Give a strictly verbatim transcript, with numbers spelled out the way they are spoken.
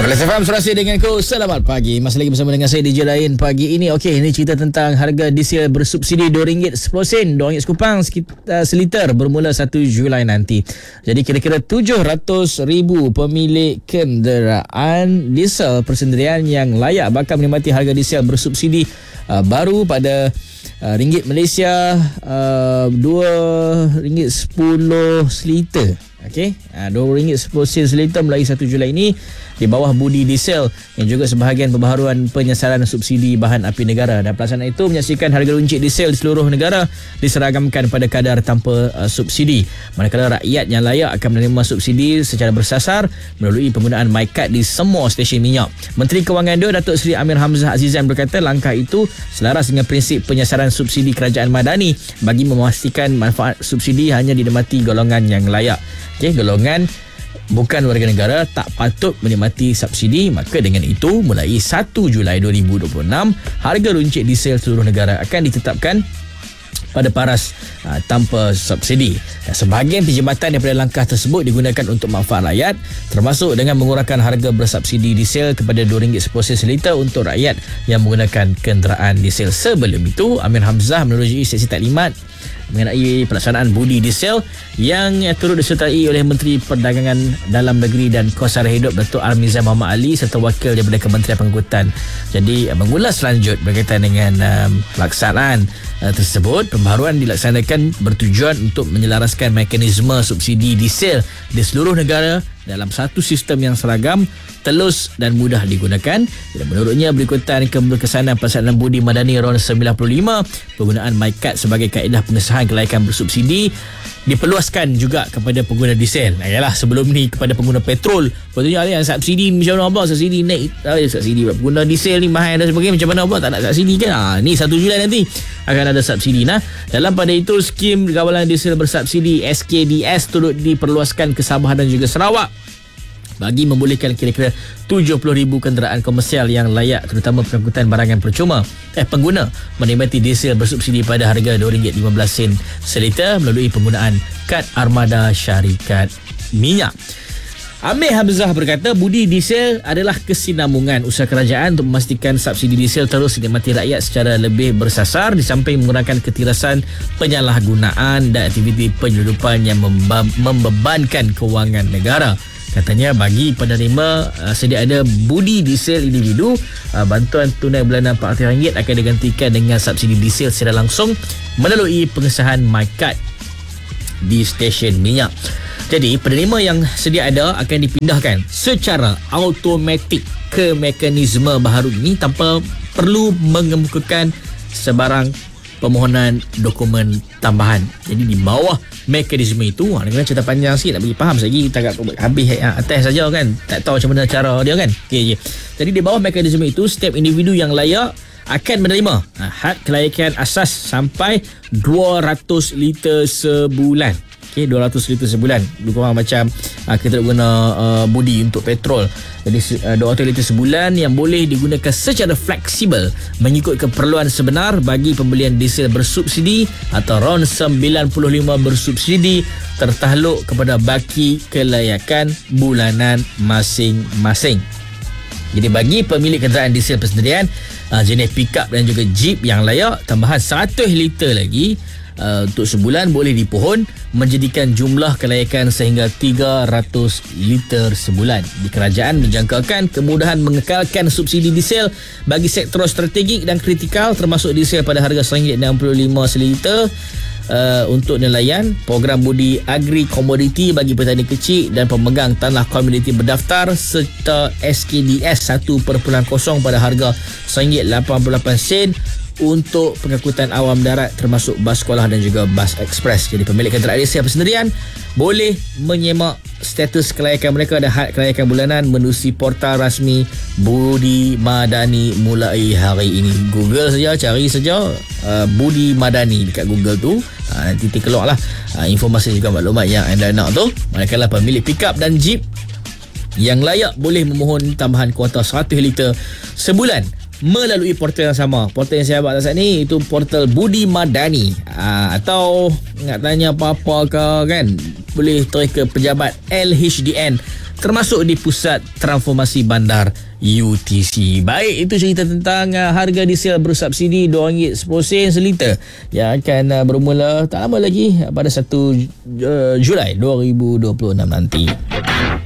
Malas F M serasi dengan ku. Selamat pagi. Masih lagi bersama dengan saya D J Lain pagi ini. Okey, ini cerita tentang harga diesel bersubsidi dua ringgit sepuluh sen, dua ringgit sekupang sekitar seliter bermula satu Julai nanti. Jadi kira-kira tujuh ratus ribu pemilik kenderaan diesel persendirian yang layak bakal menikmati harga diesel bersubsidi uh, baru pada uh, ringgit Malaysia uh, dua ringgit sepuluh seliter. Okey, uh, dua ringgit sepuluh sen seliter mulai satu Julai ini di bawah budi diesel yang juga sebahagian pembaharuan penyesaran subsidi bahan api negara. Dan pelaksanaan itu menyaksikan harga runcit diesel di seluruh negara diseragamkan pada kadar tanpa uh, subsidi. Manakala rakyat yang layak akan menerima subsidi secara bersasar melalui penggunaan MyCard di semua stesen minyak. Menteri Kewangan dua Datuk Seri Amir Hamzah Azizan berkata langkah itu selaras dengan prinsip penyesaran subsidi kerajaan madani bagi memastikan manfaat subsidi hanya dinikmati golongan yang layak. Okey, golongan bukan warga negara tak patut menikmati subsidi. Maka dengan itu mulai satu Julai dua ribu dua puluh enam harga runcit diesel seluruh negara akan ditetapkan pada paras uh, tanpa subsidi. Dan sebahagian perkhidmatan daripada langkah tersebut digunakan untuk manfaat rakyat, termasuk dengan mengurangkan harga bersubsidi diesel kepada dua ringgit sepuluh sen seliter untuk rakyat yang menggunakan kenderaan diesel. Sebelum itu Amir Hamzah menerusi sesi taklimat mengenai pelaksanaan budi diesel yang turut disertai oleh Menteri Perdagangan Dalam Negeri dan Kos Sara Hidup Datuk Armizan Muhammad Ali serta wakil daripada Kementerian Pengangkutan. Jadi mengulas lanjut berkaitan dengan um, pelaksanaan uh, tersebut. Pembaharuan dilaksanakan bertujuan untuk menyelaraskan mekanisme subsidi diesel di seluruh negara dalam satu sistem yang seragam, telus dan mudah digunakan. Dan menurutnya berikutan keberkesanan pelaksanaan budi madani R O N sembilan puluh lima, penggunaan MyCard sebagai kaedah pengesahan kelayakan bersubsidi diperluaskan juga kepada pengguna diesel. Nah, yalah, sebelum ni kepada pengguna petrol. Patutnya ada yang subsidi macam mana abang, subsidi naik, ah, subsidi pengguna diesel ni mahal dan sebagainya, macam mana abang tak nak subsidi kan? Ah, ni satu Julai nanti akan ada subsidi. Nah, dalam pada itu skim kawalan diesel bersubsidi S K D S turut diperluaskan ke Sabah dan juga Sarawak bagi membolehkan kira-kira tujuh puluh ribu kenderaan komersial yang layak terutama pengangkutan barangan percuma eh pengguna menikmati diesel bersubsidi pada harga dua ringgit lima belas sen seliter melalui penggunaan kad armada syarikat minyak. Amir Hamzah berkata budi diesel adalah kesinambungan usaha kerajaan untuk memastikan subsidi diesel terus dinikmati rakyat secara lebih bersasar di samping menggunakan ketirasan penyalahgunaan dan aktiviti penyeludupan yang membe- membebankan kewangan negara. Katanya bagi penerima uh, sedia ada budi diesel individu, uh, bantuan tunai bulanan empat ratus ringgit akan digantikan dengan subsidi diesel secara langsung melalui pengesahan MyCard di stesen minyak. Jadi penerima yang sedia ada akan dipindahkan secara automatik ke mekanisme baharu ini tanpa perlu mengemukakan sebarang permohonan dokumen tambahan. Jadi di bawah mekanisme itu, ha, kena cerita panjang sikit nak bagi faham lagi, tak habis ha, atas saja kan, tak tahu macam mana cara dia kan. Okey, okay. Jadi di bawah mekanisme itu setiap individu yang layak akan menerima ha, had kelayakan asas sampai dua ratus liter sebulan. Okey, dua ratus liter sebulan. Lebih kurang macam uh, kita guna uh, budi untuk petrol. Jadi uh, dua ratus liter sebulan yang boleh digunakan secara fleksibel mengikut keperluan sebenar bagi pembelian diesel bersubsidi atau R O N sembilan puluh lima bersubsidi tertakluk kepada baki kelayakan bulanan masing-masing. Jadi bagi pemilik kenderaan diesel persendirian uh, jenis pickup dan juga jeep yang layak, tambahan seratus liter lagi Uh, untuk sebulan boleh dipohon menjadikan jumlah kelayakan sehingga tiga ratus liter sebulan. Di kerajaan menjangkakan kemudahan mengekalkan subsidi diesel bagi sektor strategik dan kritikal termasuk diesel pada harga satu ringgit enam puluh lima seliter uh, untuk nelayan, program budi agri komoditi bagi petani kecil dan pemegang tanah komuniti berdaftar serta S K D S satu perpuluhan kosong pada harga satu ringgit lapan puluh lapan sen untuk pengangkutan awam darat termasuk bas sekolah dan juga bas ekspres. Jadi pemilik kenderaan diesel persendirian boleh menyemak status kelayakan mereka dan had kelayakan bulanan menerusi portal rasmi Budi Madani mulai hari ini. Google saja, cari saja uh, Budi Madani dekat Google tu, uh, nanti keluarlah uh, informasi juga maklumat yang anda nak tu. Manakala pemilik pickup dan jeep yang layak boleh memohon tambahan kuota seratus liter sebulan melalui portal yang sama. Portal yang saya buat saat ni itu portal Budi Madani. Aa, atau nak tanya apa-apa ke kan, boleh terus ke pejabat L H D N termasuk di pusat transformasi bandar U T C. Baik, itu cerita tentang uh, harga diesel bersubsidi dua ringgit sepuluh sen seliter yang akan uh, bermula tak lama lagi uh, pada satu uh, Julai dua ribu dua puluh enam nanti.